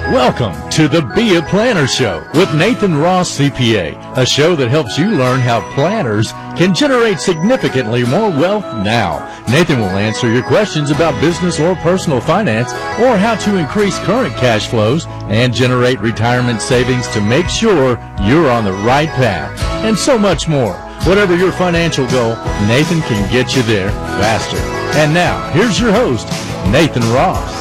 Welcome to the Be a Planner Show with Nathan Ross, CPA, a show that helps you learn how planners can generate significantly more wealth now. Nathan will answer your questions about business or personal finance, or how to increase current cash flows and generate retirement savings to make sure you're on the right path, and so much more. Whatever your financial goal, Nathan can get you there faster. And now, here's your host, Nathan Ross.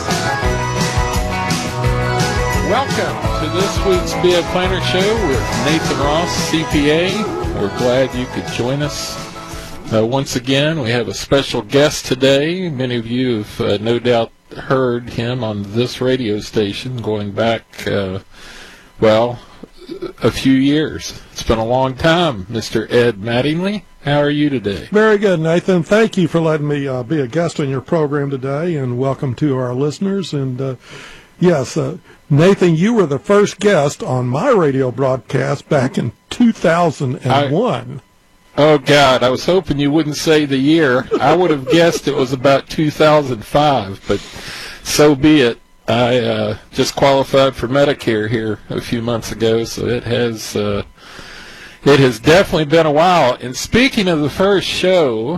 Welcome to this week's Be a Planner Show with Nathan Ross, CPA. We're glad you could join us. Once again, we have a special guest today. Many of you have no doubt heard him on this radio station going back, a few years. It's been a long time, Mr. Ed Mattingly. How are you today? Very good, Nathan. Thank you for letting me be a guest on your program today, and welcome to our listeners. And yes, Nathan, you were the first guest on my radio broadcast back in 2001. Oh, God, I was hoping you wouldn't say the year. I would have guessed it was about 2005, but so be it. I just qualified for Medicare here a few months ago, so it has definitely been a while. And speaking of the first show,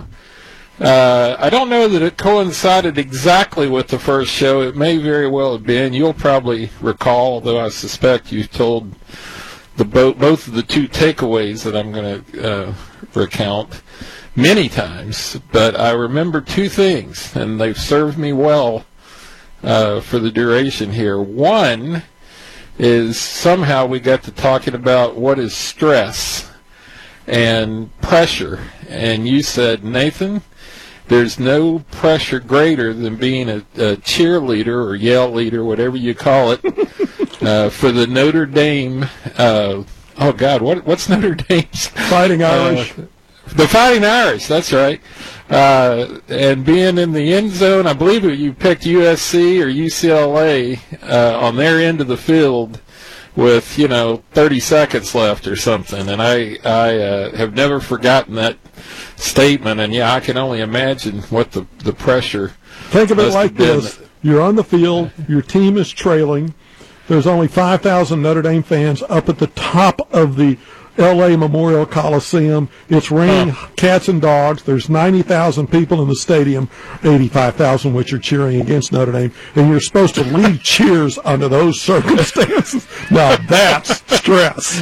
I don't know that it coincided exactly with the first show. It may very well have been. You'll probably recall, although I suspect you've told both of the two takeaways that I'm going to recount many times. But I remember two things, and they've served me well for the duration here. One is somehow we got to talking about what is stress and pressure. And you said, Nathan, there's no pressure greater than being a cheerleader or yell leader, whatever you call it, for the Notre Dame. What's Notre Dame's? Fighting Irish. The Fighting Irish, that's right. And being in the end zone, I believe you picked USC or UCLA on their end of the field with 30 seconds left or something. And I have never forgotten that statement. And I can only imagine what the pressure. Think of it like this: you're on the field, your team is trailing. There's only 5,000 Notre Dame fans up at the top of the L.A. Memorial Coliseum. It's raining cats and dogs. There's 90,000 people in the stadium, 85,000 which are cheering against Notre Dame, and you're supposed to lead cheers under those circumstances. Now that's stress.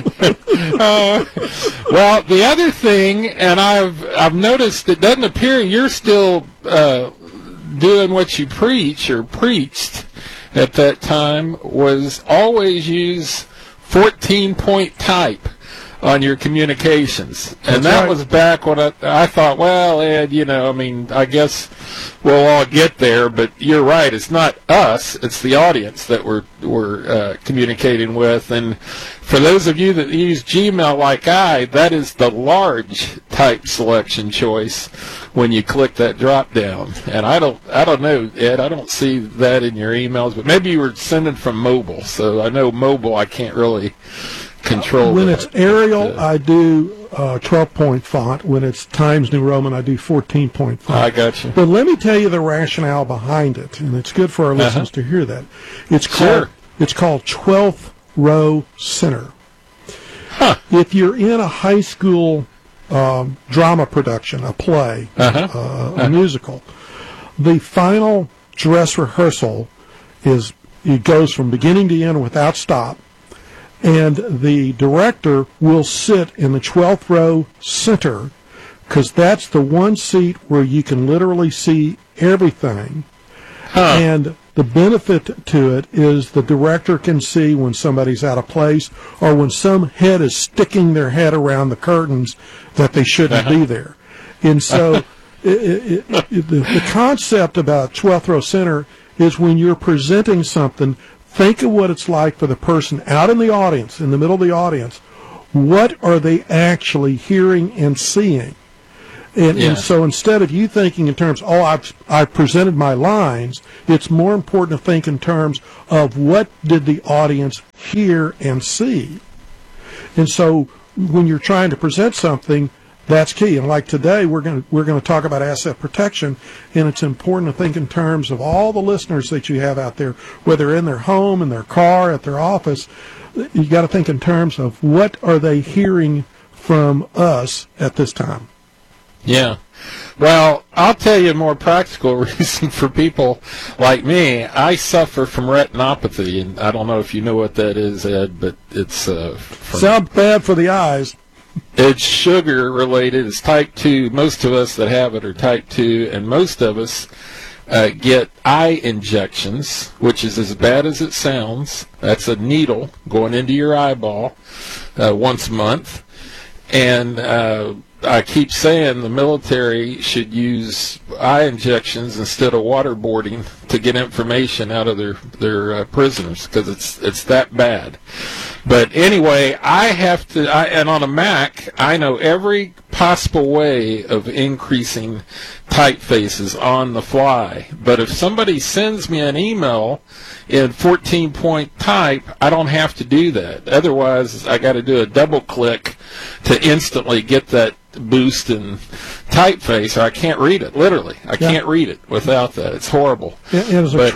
Well, the other thing, and I've noticed, it doesn't appear you're still doing what you preach or preached at that time, was always use 14-point type on your communications. And that was back when I thought, well, Ed, I guess we'll all get there, but you're right, it's not us, it's the audience that we're communicating with. And for those of you that use Gmail like that is the large type selection choice when you click that drop down. And I don't know, Ed, I don't see that in your emails, but maybe you were sending from mobile, so I know mobile I can't really control. When it's Arial, I do 12-point font. When it's Times New Roman, I do 14-point font. I got you. But let me tell you the rationale behind it, and it's good for our listeners to hear that. It's called 12th row center. If you're in a high school drama production, a play, a musical, the final dress rehearsal it goes from beginning to end without stop. And the director will sit in the 12th row center, because that's the one seat where you can literally see everything. And the benefit to it is the director can see when somebody's out of place, or when some head is sticking their head around the curtains that they shouldn't be there. And so the concept about 12th row center is when you're presenting something, think of what it's like for the person out in the audience, in the middle of the audience. What are they actually hearing and seeing? And so instead of you thinking in terms, I've presented my lines, it's more important to think in terms of what did the audience hear and see. And so when you're trying to present something, That's key. And like today, we're going to talk about asset protection, and it's important to think in terms of all the listeners that you have out there, whether in their home, in their car, at their office. You got to think in terms of what are they hearing from us at this time. Yeah. Well, I'll tell you a more practical reason for people like me. I suffer from retinopathy, and I don't know if you know what that is, Ed, but it's sounds bad for the eyes. It's sugar related. It's type 2. Most of us that have it are type 2, and most of us get eye injections, which is as bad as it sounds. That's a needle going into your eyeball once a month. And I keep saying the military should use eye injections instead of waterboarding to get information out of their prisoners, because it's that bad. But anyway, and on a Mac, I know every possible way of increasing typefaces on the fly. But if somebody sends me an email in 14-point type, I don't have to do that. Otherwise, I got to do a double click to instantly get that boost in typeface, or I can't read it. Literally, I can't read it without that. It's horrible. And as a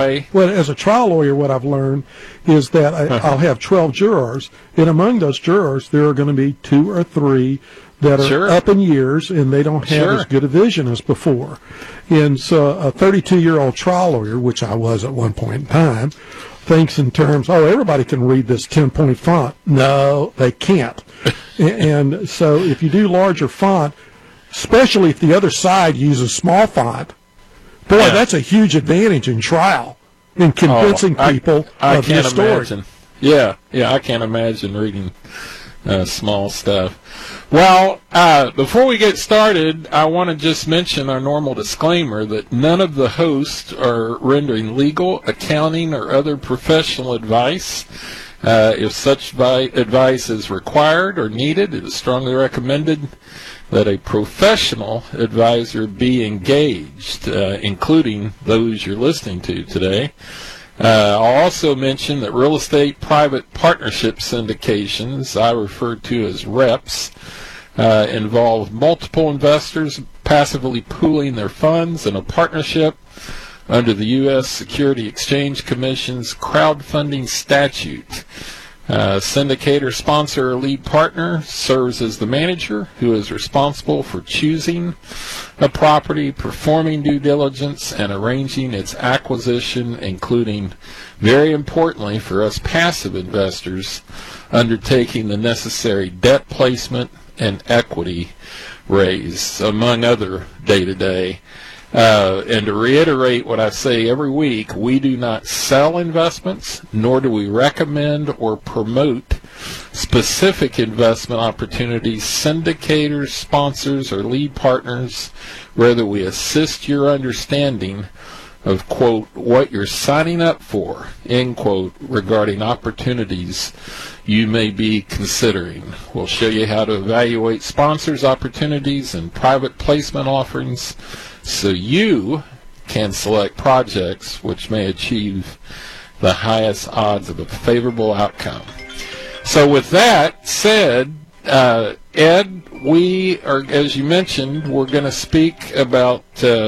trial lawyer, what I've learned is that I'll have 12 jurors, and among those jurors, there are going to be 2 or 3 that are up in years, and they don't have as good a vision as before. And so a 32-year-old trial lawyer, which I was at one point in time, thinks in terms, everybody can read this 10-point font. No, they can't. And so if you do larger font, especially if the other side uses small font, that's a huge advantage in trial in convincing people of your story. Imagine. Yeah, I can't imagine reading small stuff. Well, before we get started, I want to just mention our normal disclaimer that none of the hosts are rendering legal, accounting, or other professional advice. If such advice is required or needed, it is strongly recommended that a professional advisor be engaged, including those you're listening to today. I'll also mention that real estate private partnership syndications, I refer to as REPs, involve multiple investors passively pooling their funds in a partnership under the U.S. Security Exchange Commission's crowdfunding statute. Syndicator, sponsor, or lead partner serves as the manager who is responsible for choosing a property, performing due diligence, and arranging its acquisition, including, very importantly for us passive investors, undertaking the necessary debt placement and equity raise, among other day-to-day. And to reiterate what I say every week, we do not sell investments, nor do we recommend or promote specific investment opportunities, syndicators, sponsors, or lead partners. Rather, we assist your understanding of, quote, what you're signing up for, end quote, regarding opportunities you may be considering. We'll show you how to evaluate sponsors' opportunities and private placement offerings, so you can select projects which may achieve the highest odds of a favorable outcome. So with that said, Ed, we are, as you mentioned, we're going to speak about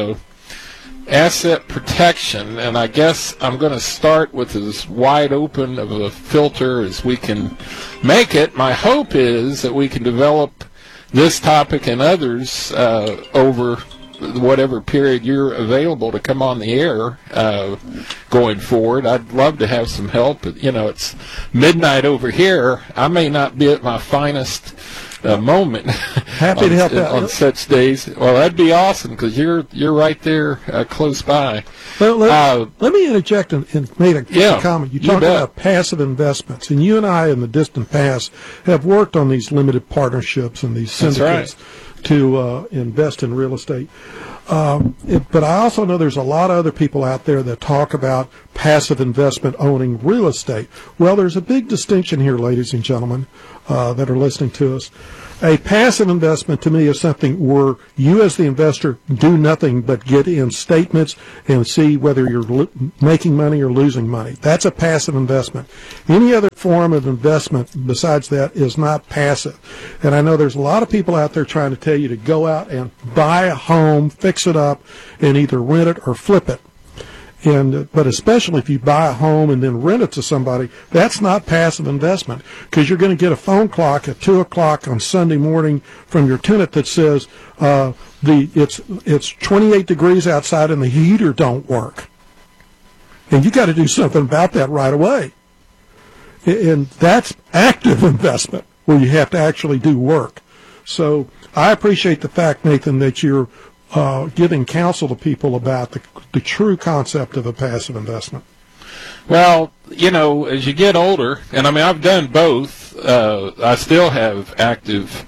asset protection, and I guess I'm going to start with as wide open of a filter as we can make it. My hope is that we can develop this topic and others over whatever period you're available to come on the air going forward. I'd love to have some help, but it's midnight over here. I may not be at my finest moment. Happy to help out on such days. Well, that'd be awesome, because you're right there close by. Let me interject and make a comment. You talked about passive investments, and you and I in the distant past have worked on these limited partnerships and these syndicates to invest in real estate. But I also know there's a lot of other people out there that talk about passive investment owning real estate. Well, there's a big distinction here, ladies and gentlemen, that are listening to us. A passive investment to me is something where you as the investor do nothing but get in statements and see whether you're making money or losing money. That's a passive investment. Any other form of investment besides that is not passive. And I know there's a lot of people out there trying to tell you to go out and buy a home, fix it up, and either rent it or flip it. But especially if you buy a home and then rent it to somebody, that's not passive investment, because you're going to get a phone call at 2 o'clock on Sunday morning from your tenant that says it's 28 degrees outside and the heater don't work, and you got to do something about that right away. And that's active investment where you have to actually do work. So I appreciate the fact, Nathan, that you're giving counsel to people about the true concept of a passive investment. Well, as you get older, and I mean, I've done both. I still have active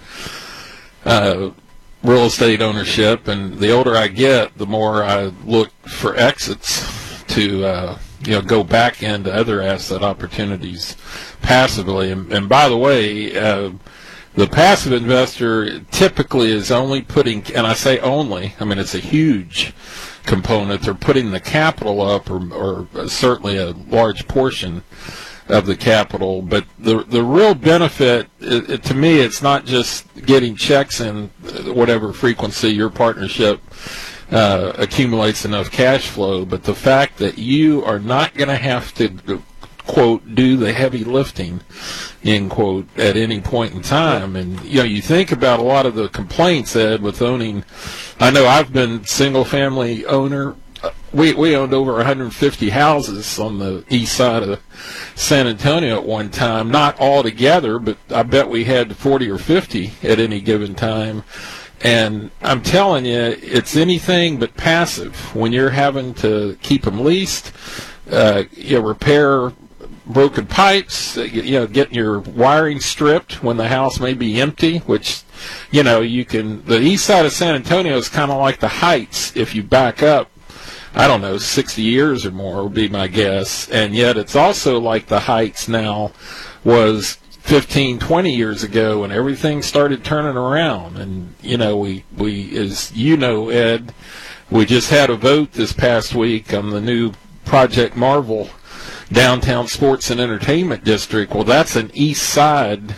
real estate ownership, and the older I get, the more I look for exits to, go back into other asset opportunities passively. And by the way, the passive investor typically is only putting, and I say only, I mean it's a huge component, they're putting the capital up, or certainly a large portion of the capital. But the real benefit, to me, it's not just getting checks in whatever frequency your partnership accumulates enough cash flow, but the fact that you are not going to have to, quote, do the heavy lifting, end quote, at any point in time. And you think about a lot of the complaints, Ed, with owning. I know I've been single family owner. We owned over 150 houses on the east side of San Antonio at one time, not all together, but I bet we had 40 or 50 at any given time. And I'm telling you, it's anything but passive when you're having to keep them leased, repair broken pipes, getting your wiring stripped when the house may be empty, which, you can, the east side of San Antonio is kind of like the Heights if you back up, 60 years or more would be my guess. And yet it's also like the Heights now was 15, 20 years ago when everything started turning around. And, we, as Ed, we just had a vote this past week on the new Project Marvel Downtown Sports and Entertainment District. Well, that's an east side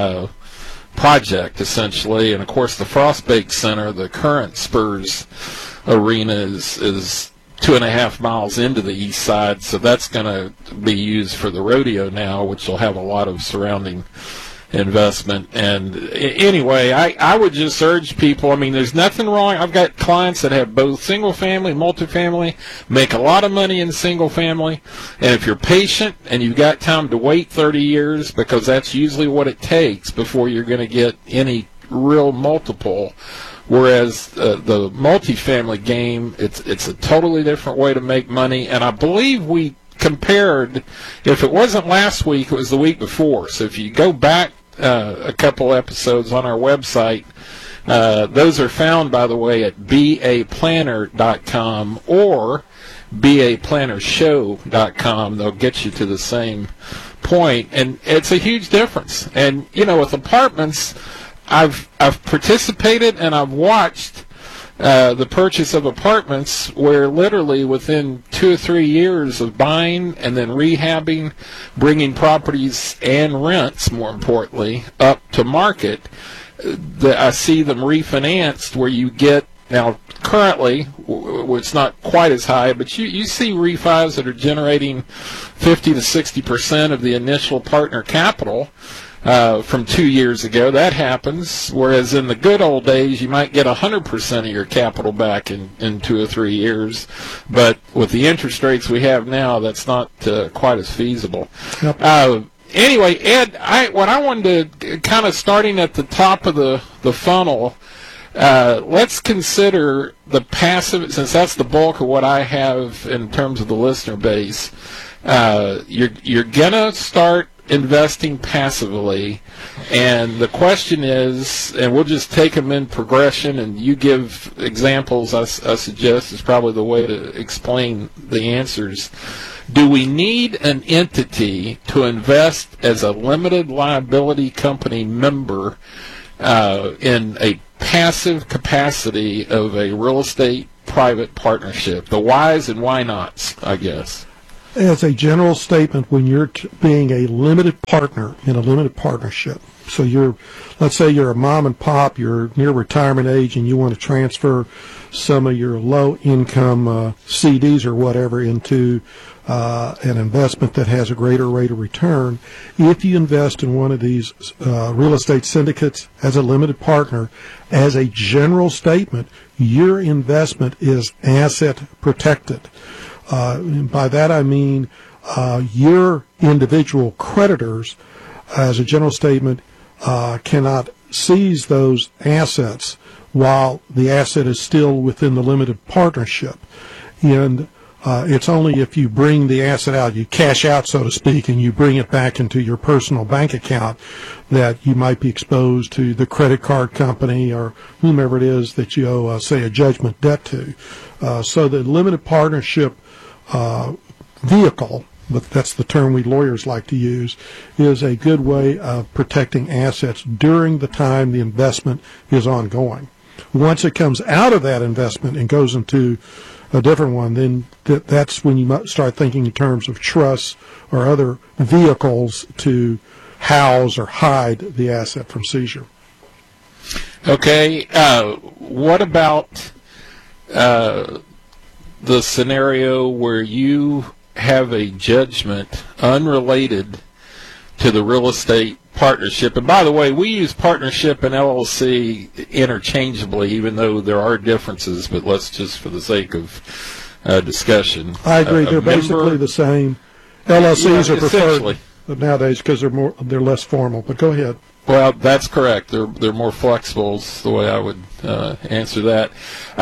project, essentially. And, of course, the Frostbake Center, the current Spurs arena, is 2.5 miles into the east side. So that's going to be used for the rodeo now, which will have a lot of surrounding investment. And anyway, I would just urge people, I mean, there's nothing wrong. I've got clients that have both single family, multifamily, make a lot of money in single family. And if you're patient and you've got time to wait 30 years, because that's usually what it takes before you're going to get any real multiple. Whereas the multifamily game, it's a totally different way to make money. And I believe we compared, if it wasn't last week, it was the week before. So if you go back a couple episodes on our website, those are found, by the way, at baplanner.com or baplannershow.com. They'll get you to the same point, and it's a huge difference. And with apartments, I've participated and I've watched the purchase of apartments where literally within 2 or 3 years of buying and then rehabbing, bringing properties and rents, more importantly, up to market, I see them refinanced where you get, now currently it's not quite as high, but you see refis that are generating 50 to 60% of the initial partner capital from 2 years ago. That happens, whereas in the good old days you might get 100% of your capital back in 2 or 3 years, but with the interest rates we have now, that's not quite as feasible. Yep. Anyway, Ed, what I wanted to kind of starting at the top of the funnel, let's consider the passive, since that's the bulk of what I have in terms of the listener base. You're gonna start investing passively, and the question is, and we'll just take them in progression, and you give examples, I suggest is probably the way to explain the answers. Do we need an entity to invest as a limited liability company member in a passive capacity of a real estate private partnership? The whys and why nots, I guess. As a general statement, when you're being a limited partner in a limited partnership, so let's say you're a mom and pop, you're near retirement age, and you want to transfer some of your low-income CDs or whatever into an investment that has a greater rate of return. If you invest in one of these real estate syndicates as a limited partner, as a general statement, your investment is asset protected. And by that I mean your individual creditors, as a general statement, cannot seize those assets while the asset is still within the limited partnership. And it's only if you bring the asset out, you cash out, so to speak, and you bring it back into your personal bank account, that you might be exposed to the credit card company or whomever it is that you owe, say, a judgment debt to. So the limited partnership vehicle, but that's the term we lawyers like to use, is a good way of protecting assets during the time the investment is ongoing. Once it comes out of that investment and goes into a different one, then that's when you might start thinking in terms of trusts or other vehicles to house or hide the asset from seizure. Okay, what about the scenario where you have a judgment unrelated to the real estate partnership? And by the way, we use partnership and LLC interchangeably, even though there are differences, but let's just, for the sake of discussion. I agree. They're basically the same. LLCs are preferred nowadays because they're less formal, but go ahead. Well, that's correct. They're more flexible is the way I would answer that.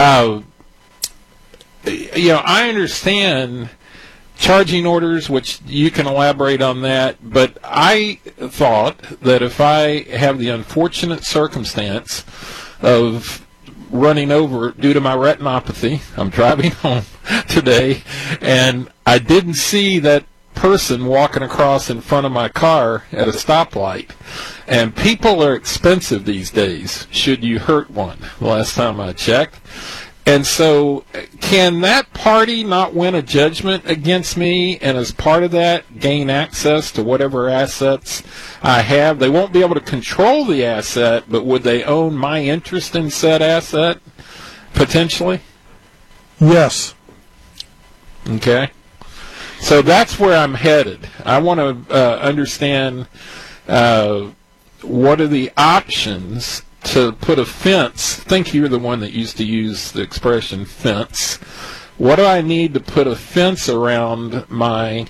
I understand charging orders, which you can elaborate on that, but I thought that if I have the unfortunate circumstance of running over due to my retinopathy, I'm driving home today, and I didn't see that person walking across in front of my car at a stoplight. And people are expensive these days, should you hurt one, the last time I checked. And so can that party not win a judgment against me and as part of that gain access to whatever assets I have? They won't be able to control the asset, but would they own my interest in said asset potentially? Yes. Okay. So that's where I'm headed. I want to understand what are the options to put a fence. I think you're the one that used to use the expression fence. What do I need to put a fence around my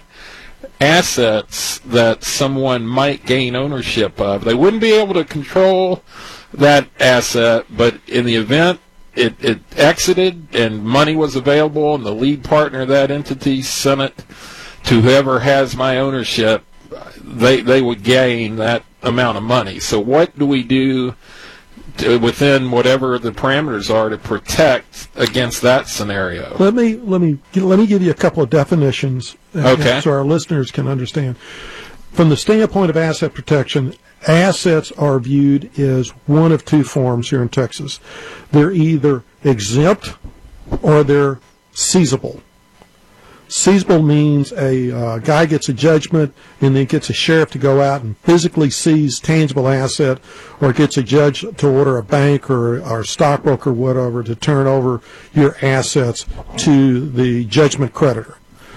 assets that someone might gain ownership of? They wouldn't be able to control that asset, but in the event it exited and money was available and the lead partner of that entity sent it to whoever has my ownership, they would gain that amount of money. So what do we do within whatever the parameters are to protect against that scenario? Let me give you a couple of definitions, okay, so our listeners can understand. From the standpoint of asset protection, assets are viewed as one of two forms here in Texas. They're either exempt or they're seizable. Seizable means a guy gets a judgment and then gets a sheriff to go out and physically seize tangible asset, or gets a judge to order a bank or stockbroker or whatever to turn over your assets to the judgment creditor.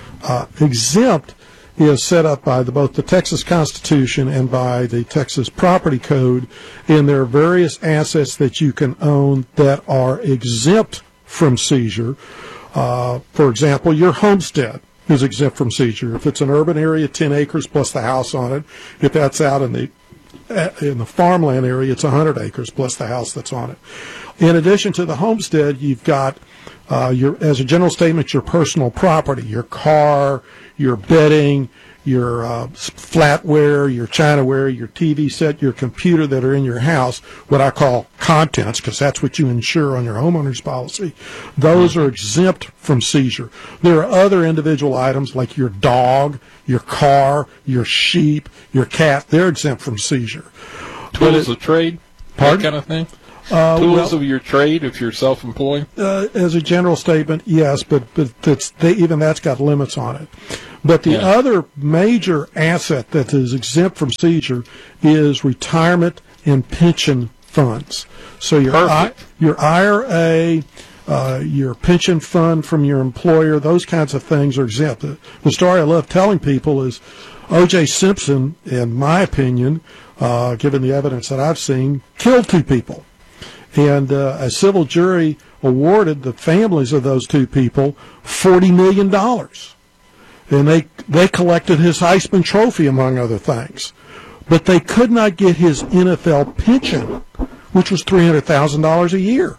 Exempt is set up by both the Texas Constitution and by the Texas Property Code, and there are various assets that you can own that are exempt from seizure. For example, your homestead is exempt from seizure. If it's an urban area, 10 acres plus the house on it. If that's out in the farmland area, it's 100 acres plus the house that's on it. In addition to the homestead, you've got as a general statement, your personal property, your car, your bedding, flatware, your Chinaware, your TV set, your computer that are in your house, what I call contents, because that's what you insure on your homeowner's policy, those are exempt from seizure. There are other individual items like your dog, your car, your sheep, your cat. They're exempt from seizure. Tools of trade, pardon? that kind of thing? Tools of your trade if you're self-employed? As a general statement, yes, but even that's got limits on it. But the other major asset that is exempt from seizure is retirement and pension funds. So your IRA, your pension fund from your employer, those kinds of things are exempt. The story I love telling people is O.J. Simpson, in my opinion, given the evidence that I've seen, killed 2 people. And a civil jury awarded the families of those 2 people $40 million. And they collected his Heisman Trophy, among other things. But they could not get his NFL pension, which was $300,000 a year.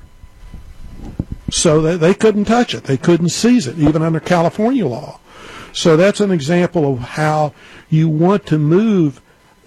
So they couldn't touch it. They couldn't seize it, even under California law. So that's an example of how you want to move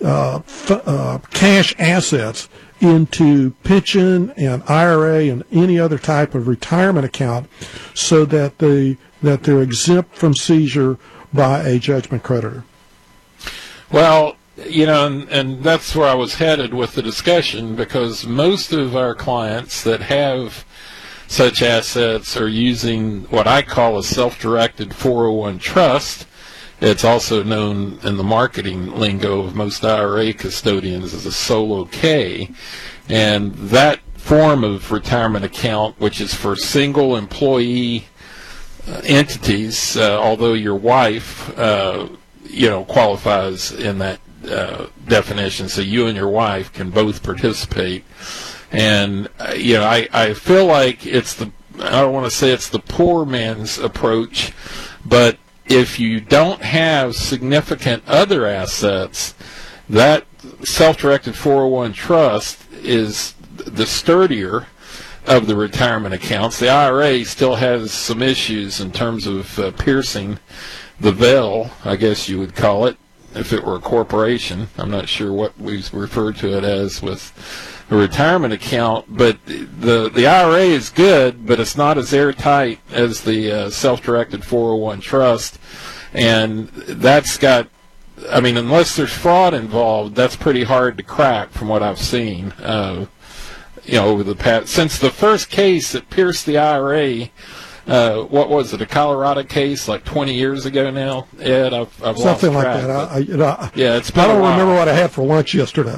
cash assets into pension and IRA and any other type of retirement account so that they're exempt from seizure by a judgment creditor. Well, and that's where I was headed with the discussion, because most of our clients that have such assets are using what I call a self-directed 401 trust. It's also known in the marketing lingo of most IRA custodians as a solo K. And that form of retirement account, which is for single employee entities, although your wife, qualifies in that definition, so you and your wife can both participate. And, I feel like I don't want to say it's the poor man's approach, but if you don't have significant other assets, that self-directed 401 trust is the sturdier of the retirement accounts. The IRA still has some issues in terms of piercing the veil, I guess you would call it, if it were a corporation. I'm not sure what we refer to it as with a retirement account, but the IRA is good, but it's not as airtight as the self-directed 401 trust, and that's got, unless there's fraud involved, that's pretty hard to crack from what I've seen. Over the past, since the first case that pierced the IRA, what was it, a Colorado case like 20 years ago now, Ed? I've something lost track, like that. It's been I don't remember what I had for lunch yesterday.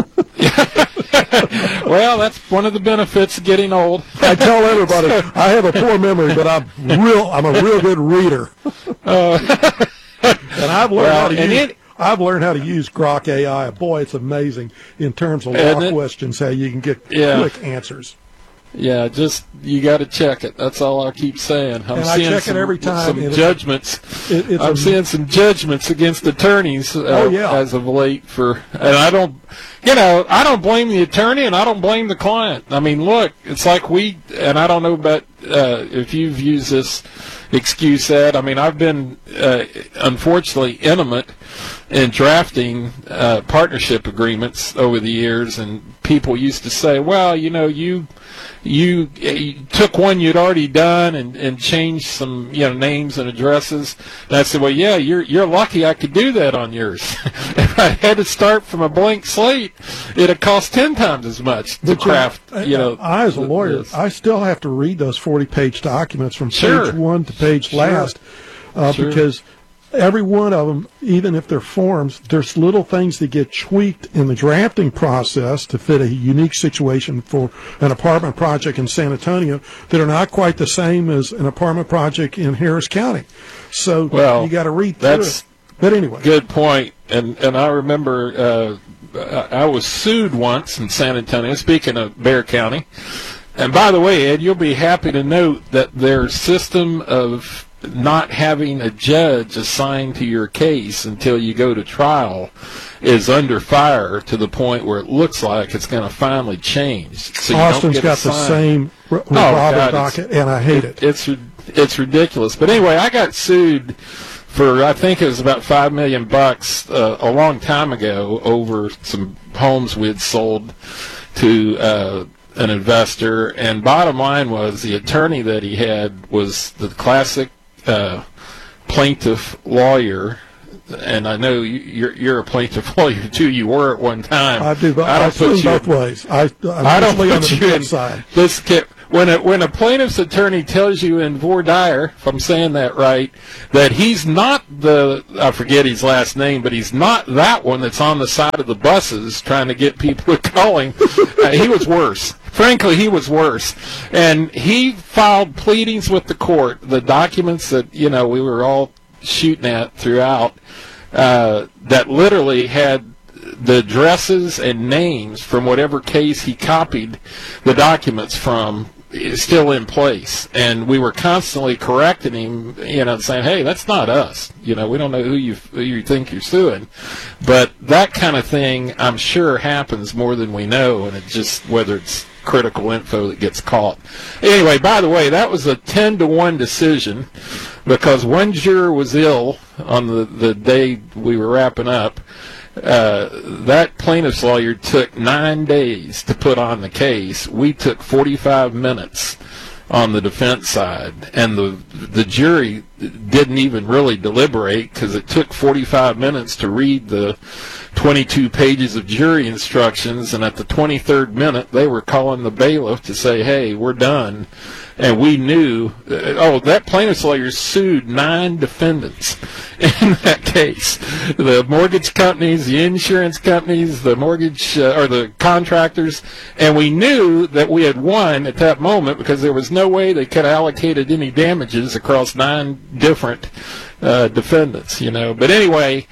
Well, that's one of the benefits of getting old. I tell everybody I have a poor memory, but I'm a real good reader. And I've learned how to use Grok AI. Boy, it's amazing in terms of law questions how you can get quick answers. Yeah, just you got to check it. That's all I keep saying. I check it every time. Some judgments. I'm seeing some judgments against attorneys as of late. And I don't blame the attorney, and I don't blame the client. Look, it's like and I don't know about if you've used this excuse, Ed. I've been unfortunately intimate in drafting partnership agreements over the years, and people used to say, well, you took one you'd already done and changed some names and addresses. And I said, well, yeah, you're lucky I could do that on yours. If I had to start from a blank slate, it'd cost 10 times as much to craft. I, as a lawyer, I still have to read those 40-page documents from page 1 to page last because every one of them, even if they're forms, there's little things that get tweaked in the drafting process to fit a unique situation for an apartment project in San Antonio that are not quite the same as an apartment project in Harris County. So you got to read through it. But anyway. Good point. And I remember I was sued once in San Antonio, speaking of Bexar County. And by the way, Ed, you'll be happy to note that their system of not having a judge assigned to your case until you go to trial is under fire to the point where it looks like it's going to finally change. So Austin's got the same revolving docket, and I hate it. It's ridiculous. But anyway, I got sued for I think it was about $5 million a long time ago over some homes we had sold to an investor. And bottom line was the attorney that he had was the classic plaintiff lawyer. And I know you're a plaintiff lawyer too. You were at one time. I do, but I swing both ways. I don't put you on the side. This kid, when a plaintiff's attorney tells you in voir dire, if I'm saying that right, that he's not I forget his last name, but he's not that one that's on the side of the buses trying to get people to call him. He was worse. Frankly, he was worse. And he filed pleadings with the court, the documents that, we were all shooting at throughout, that literally had the addresses and names from whatever case he copied the documents from is still in place. And we were constantly correcting him, saying, hey, that's not us. We don't know who you think you're suing. But that kind of thing, I'm sure, happens more than we know, and it's just whether it's critical info that gets caught. Anyway, by the way, that was a 10-1 decision because one juror was ill on the day we were wrapping up. That plaintiff's lawyer took 9 days to put on the case. We took 45 minutes on the defense side, and the jury didn't even really deliberate because it took 45 minutes to read the 22 pages of jury instructions, and at the 23rd minute they were calling the bailiff to say, hey, we're done. And we knew, that plaintiff's lawyer sued 9 defendants in that case. The mortgage companies, the insurance companies, the mortgage, or the contractors. And we knew that we had won at that moment because there was no way they could have allocated any damages across 9 different defendants, But anyway,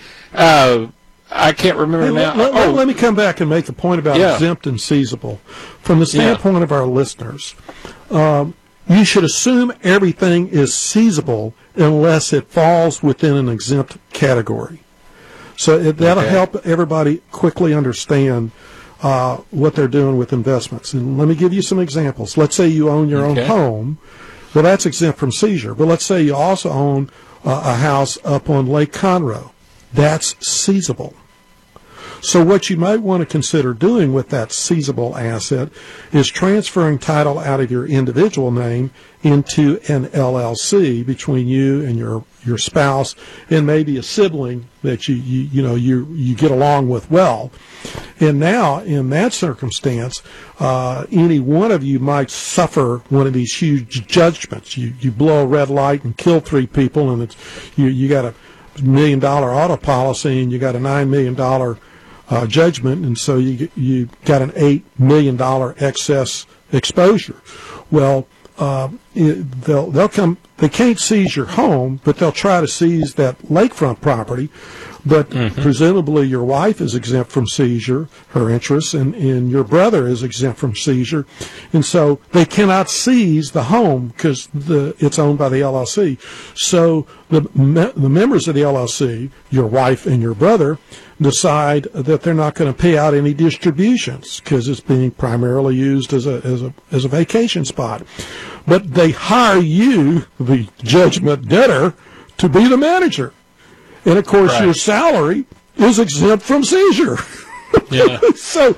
I can't remember now. Let me come back and make a point about exempt and seizable. From the standpoint of our listeners, you should assume everything is seizable unless it falls within an exempt category. So that'll help everybody quickly understand what they're doing with investments. And let me give you some examples. Let's say you own your own home. Well, that's exempt from seizure. But let's say you also own a house up on Lake Conroe. That's seizable. So what you might want to consider doing with that seizable asset is transferring title out of your individual name into an LLC between you and your spouse and maybe a sibling that you get along with well. And now, in that circumstance, any one of you might suffer one of these huge judgments. You blow a red light and kill 3 people, and you got a $1 million auto policy, and you got a $9 million judgment, and so you got an $8 million excess exposure. Well, they'll come. They can't seize your home, but they'll try to seize that lakefront property. But presumably your wife is exempt from seizure, her interests, and your brother is exempt from seizure. And so they cannot seize the home because it's owned by the LLC. So the members of the LLC, your wife and your brother, decide that they're not going to pay out any distributions because it's being primarily used as a vacation spot. But they hire you, the judgment debtor, to be the manager. And, of course, your salary is exempt from seizure. Yeah. So,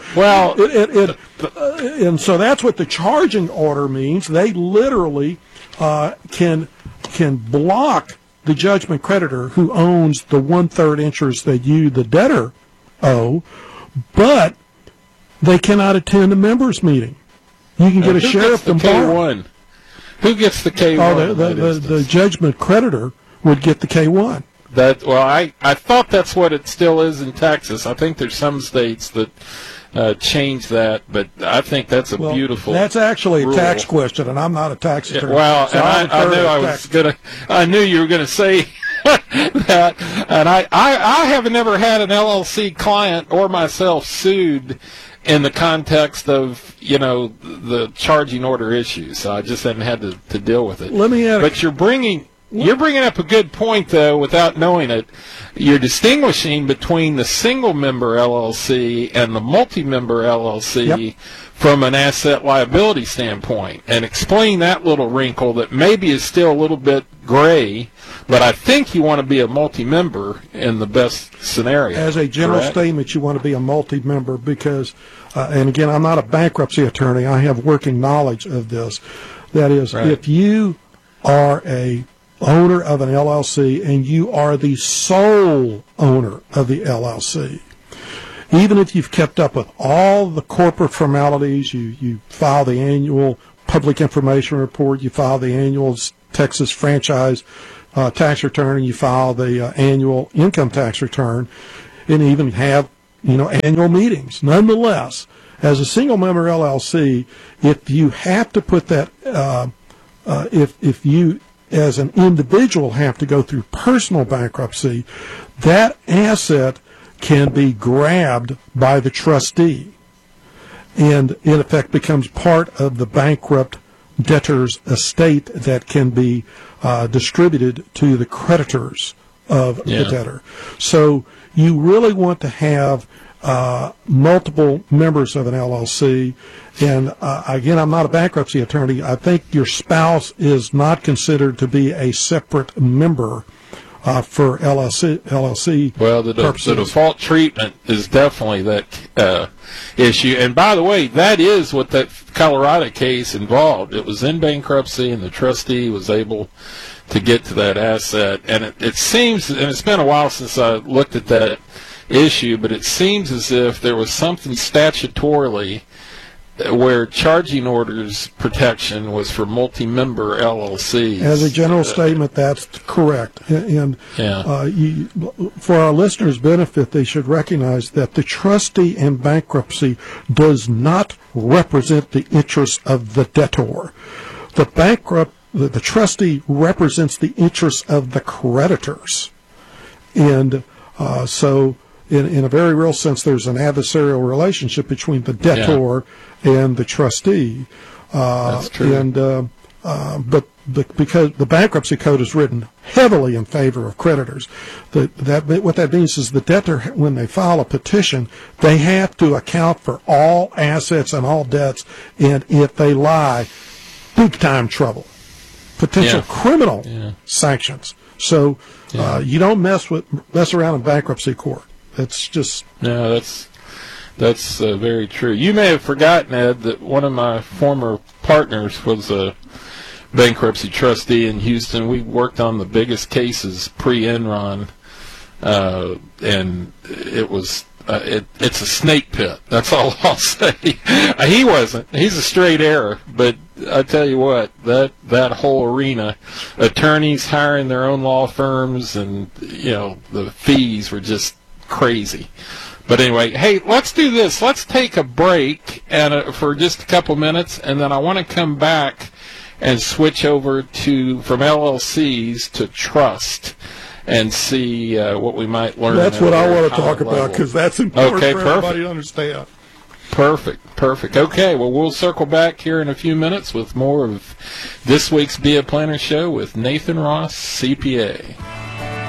and so that's what the charging order means. They literally can block the judgment creditor who owns the 1/3 interest that you, the debtor, owe, but they cannot attend a members meeting. You can get a sheriff from K1. Who gets the K1? Oh, the judgment creditor would get the K1. I thought that's what it still is in Texas. I think there's some states that change that, but I think that's a beautiful. That's actually a tax question, and I'm not a tax attorney. Well, so and I knew you were gonna say that, and I have never had an LLC client or myself sued in the context of the charging order issues. So I just haven't had to deal with it. Let me add. But you're bringing up a good point, though, without knowing it. You're distinguishing between the single-member LLC and the multi-member LLC from an asset liability standpoint. And explain that little wrinkle that maybe is still a little bit gray, But I think you want to be a multi-member in the best scenario. As a general correct? statement, you want to be a multi-member because, and again, I'm not a bankruptcy attorney. I have working knowledge of this. That is, Right. if you are a owner of an LLC and you are the sole owner of the LLC, even if you've kept up with all the corporate formalities, you file the annual public information report, you file the annual Texas franchise tax return, and you file the annual income tax return, and even have annual meetings. Nonetheless, as a single member LLC, if you have to put that, if you as an individual have to go through personal bankruptcy, that asset can be grabbed by the trustee and in effect becomes part of the bankrupt debtor's estate that can be distributed to the creditors of the debtor. So you really want to have multiple members of an LLC. And again, I'm not a bankruptcy attorney. I think your spouse is not considered to be a separate member for LLC Well, the default treatment is definitely that issue. And by the way, that is what that Colorado case involved. It was in bankruptcy, and the trustee was able to get to that asset. And it seems, and it's been a while since I looked at that issue, but it seems as if there was something statutorily where charging orders protection was for multi-member LLCs. As a general statement, that's correct. And for our listeners' benefit, they should recognize that the trustee in bankruptcy does not represent the interests of the debtor. The trustee represents the interests of the creditors. And so in a very real sense, there's an adversarial relationship between the debtor and the trustee. That's true. But because the bankruptcy code is written heavily in favor of creditors, what that means is the debtor, when they file a petition, they have to account for all assets and all debts, and if they lie, big time trouble, potential criminal sanctions. So you don't mess around in bankruptcy court. It's just that's very true. You may have forgotten, Ed, that one of my former partners was a bankruptcy trustee in Houston. We worked on the biggest cases pre-Enron, and it was it's a snake pit. That's all I'll say. He wasn't. He's a straight error, but I tell you what, that whole arena, attorneys hiring their own law firms, and the fees were just crazy. But anyway, hey, let's do this. Let's take a break for just a couple minutes, and then I want to come back and switch over from LLCs to trust and see what we might learn. That's what I want to talk about, because that's important for everybody to understand. Perfect. Okay, well, we'll circle back here in a few minutes with more of this week's Be a Planner Show with Nathan Ross, CPA.